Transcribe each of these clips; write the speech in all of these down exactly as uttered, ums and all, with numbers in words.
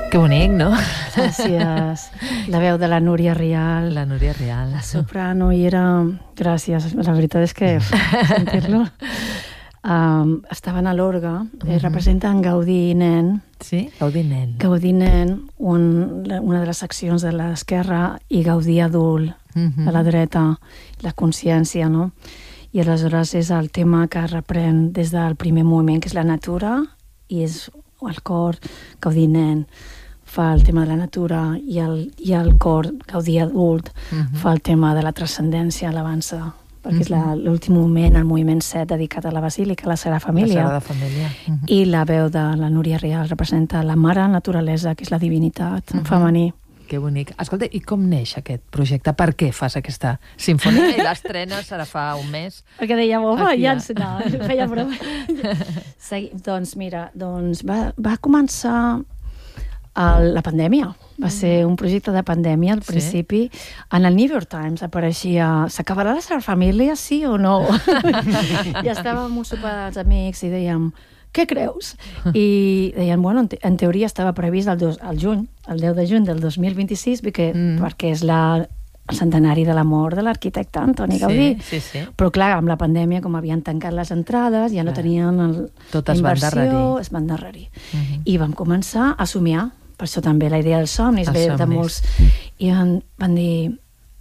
Que bonic, no? Gràcies. La veu de la Núria Rial. La Núria Rial. La soprano, i era... Gràcies. La veritat és que sentir-lo... Um, estaven a l'orgue, uh-huh. representen Gaudí nen. Sí? Gaudí nen. Gaudí nen, un, una de les seccions de l'esquerra, i Gaudí adult, uh-huh. a la dreta, la consciència, no? I aleshores és el tema que reprèn des del primer moment, que és la natura, i és el cor Gaudí nen fa el tema de la natura, i el, i el cor Gaudí adult uh-huh. fa el tema de la transcendència, l'avança, perquè és la, l'últim moment, el moviment set dedicat a la Basílica, a la Sagrada Família. La Sagrada Família. Uh -huh. I la veu de la Núria Rial representa la mare naturalesa, que és la divinitat, uh -huh. femení. Que bonic. Escolta, i com neix aquest projecte? Per què fas aquesta sinfonia? I l'estrena serà fa un mes. Perquè dèiem, home, ja ens... No, feia broma. Segui... Doncs mira, doncs va, va començar el, la pandèmia. Va ser un projecte de pandèmia al principi. Sí? En el New York Times apareixia s'acabarà la Sagrada Família, sí o no? I estàvem un sopar dels amics i dèiem, què creus? I deien, bueno, en, te en teoria estava previst el, dos, el juny, el deu de juny del dos mil vint-i-sis, perquè, mm. perquè és la, el centenari de la mort de l'arquitecte Antoni Gaudí. Sí, sí, sí. Però clar, amb la pandèmia, com havien tancat les entrades, ja no clar. tenien el, Tot es va endarrerir. Es va endarrerir. Uh -huh. I vam començar a somiar. Per això també la idea dels somnis Els ve somnis. de molts... I van, van dir,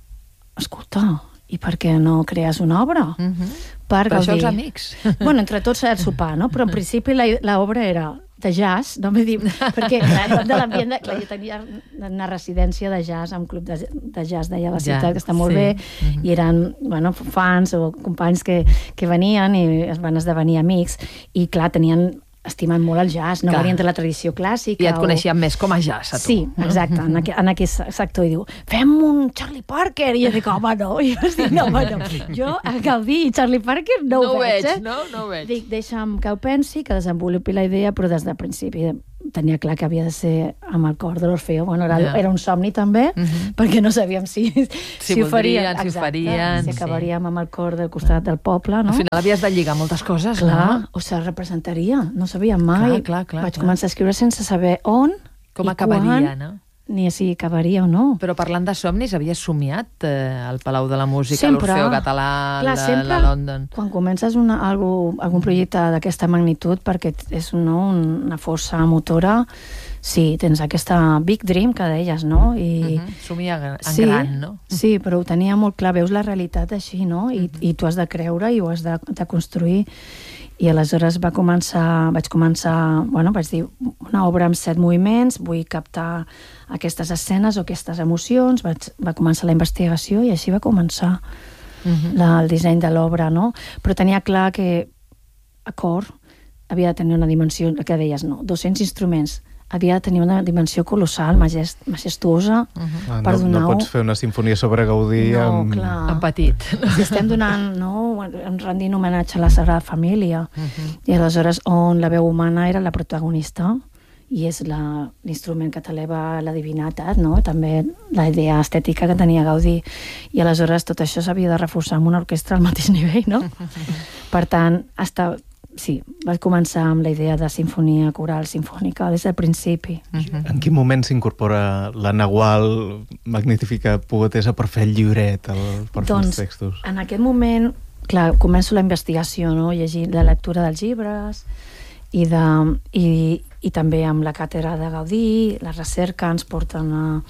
escolta, i per què no crees una obra? Uh -huh. Per Però això els Gaudí. amics. Bueno, entre tots el sopar, no? Però en principi l'obra era de jazz, no m'he dit, perquè clar, de l'ambient de... Clar, jo tenia una residència de jazz, un club de, de jazz d'allà a la ciutat, ja, que està molt sí. bé, uh-huh. i eren, bueno, fans o companys que, que venien i es van esdevenir amics, i clar, tenien... estimen molt el jazz, no venien de la tradició clàssica. I et coneixien o... més com a jazz, a tu. Sí, exacte, en, aqu en aquest sector. I diu, fem un Charlie Parker. I jo dic, home, no. I jo dic, no, home, no. Jo, a Gaudí i Charlie Parker no, no ho veig, veig eh? No, no ho veig. Dic, deixa'm que ho pensi, que desenvolupi la idea, però des del principi tenia clar que havia de ser amb el cor de l'Orfeo. Bueno, era, yeah. era un somni també, uh -huh. perquè no sabíem si, si, si ho farien. Si ho farien. Si acabaríem sí. amb el cor del costat del poble, no? Al final havies de lligar moltes coses, clar, no? O se representaria, no sabíem mai. Clar, clar, clar, Vaig clar. començar a escriure sense saber on com i acabaria, quan, no? Ni si acabaria o no. Però parlant de somnis, havies somiat eh, al Palau de la Música, sempre. l'Orfeo Català, clar, la, sempre, la London. Quan comences una, algo, algun projecte d'aquesta magnitud, perquè és no, una força motora, sí, tens aquesta big dream que deies, no? I... Uh -huh. Somia en sí, gran, no? Sí, però ho tenia molt clar, veus la realitat així, no? I, uh -huh. i tu has de creure i ho has de, de construir. I aleshores va començar, vaig començar, bueno, vaig dir, una obra amb set moviments, vull captar aquestes escenes o aquestes emocions, vaig, va començar la investigació i així va començar uh -huh. la, el disseny de l'obra, no? Però tenia clar que a cor havia de tenir una dimensió, que deies, no, dos-cents instruments, havia de tenir una dimensió colossal, majest, majestuosa, uh -huh. ah, per no, donar... No pots fer una sinfonia sobre Gaudí no, amb... clar. En petit. Si estem donant, no, rendint homenatge a la Sagrada Família, uh -huh. i aleshores on la veu humana era la protagonista, i és l'instrument que t'eleva la divinitat, no? També la idea estètica que tenia Gaudí. I aleshores tot això s'havia de reforçar amb una orquestra al mateix nivell, no? Per tant, hasta... Sí, vaig començar amb la idea de sinfonia coral sinfònica des del principi. Uh-huh. En quin moment s'incorpora la Nagual, magnífica poetessa, per fer el llibret, el, per fer doncs, els textos? En aquest moment, clar, començo la investigació, no? Llegir la lectura dels llibres i, de, i, i també amb la càtedra de Gaudí, la recerca ens porten a,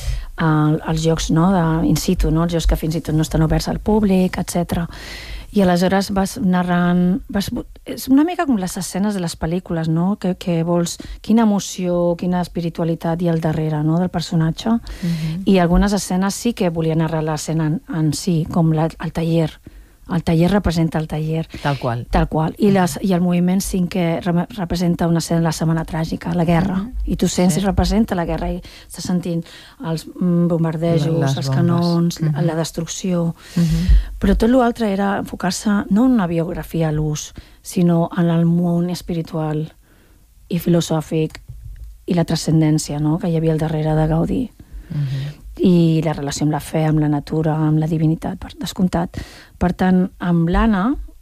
a, als llocs, no? de, in situ, no? Els llocs que fins i tot no estan oberts al públic, etcètera. I aleshores vas narrant... Vas, és una mica com les escenes de les pel·lícules, no? Que, que vols... Quina emoció, quina espiritualitat hi ha al darrere, no? Del personatge. Uh-huh. I algunes escenes sí que volia narrar l'escena en, en si, com la, el taller. El taller representa el taller. Tal qual. Tal qual. I, les, i el moviment cinquè re, representa una escena de la Setmana Tràgica, la guerra. Uh-huh. I tu sents sí. i representa la guerra i estàs sentint els bombardejos, les els canons, uh-huh. la destrucció. Uh-huh. Però tot l'altre era enfocar-se no en una biografia a l'ús, sinó en el món espiritual i filosòfic i la transcendència, no? Que hi havia al darrere de Gaudí. Uh-huh. I la relació amb la fe, amb la natura, amb la divinitat, per descomptat. Per tant, amb l'Anna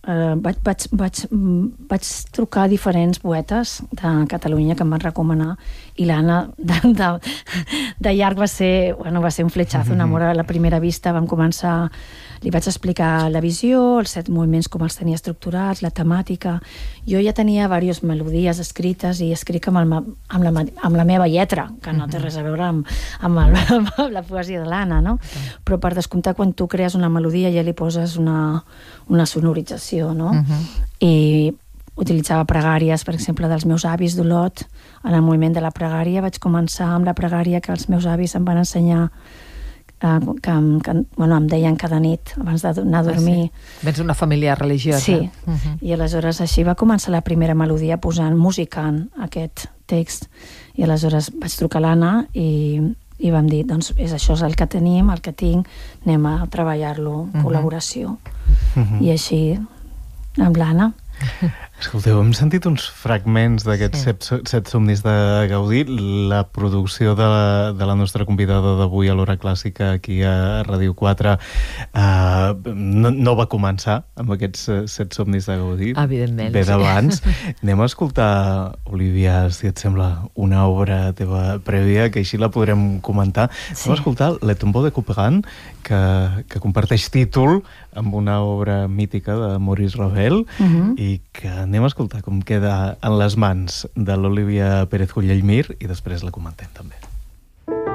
eh, vaig, vaig, vaig, vaig trucar a diferents poetes de Catalunya que em van recomanar, i l'Anna de, de, de llarg va ser, bueno, va ser un fletxazo, un amor a la primera vista. Vam començar, li vaig explicar la visió, els set moviments, com els tenia estructurats, la temàtica. Jo ja tenia diverses melodies escrites i escric amb, el, amb, la, amb la meva lletra, que no té res a veure amb, amb, el, amb la poesia de l'Anna, no? Però per descomptar, quan tu crees una melodia ja li poses una, una sonorització, no? Uh-huh. I utilitzava pregàries, per exemple, dels meus avis d'Olot. En el moviment de la pregària vaig començar amb la pregària que els meus avis em van ensenyar, eh, que, que bueno, em deien cada nit abans d'anar a dormir. Ah, sí. Vens d'una família religiosa. Sí, uh-huh. I aleshores així va començar la primera melodia posant, musicant aquest text. I aleshores vaig trucar a l'Anna i, i vam dir, doncs és això és el que tenim, el que tinc, anem a treballar-lo en uh-huh. col·laboració. Uh-huh. I així, amb l'Anna. Escolteu, hem sentit uns fragments d'aquests sí. set, set somnis de Gaudí. La producció de la, de la nostra convidada d'avui a l'Hora Clàssica aquí a Ràdio quatre eh, no, no va començar amb aquests set somnis de Gaudí. Evidentment. Ve d'abans. Sí. Anem a escoltar, Olivia, si et sembla, una obra teva prèvia, que així la podrem comentar. Sí. Anem a escoltar Le Tombeau de Couperin, que, que comparteix títol amb una obra mítica de Maurice Ravel, uh-huh. i que anem a escoltar com queda en les mans de l'Olivia Pérez Cullell-Mir i després la comentem també.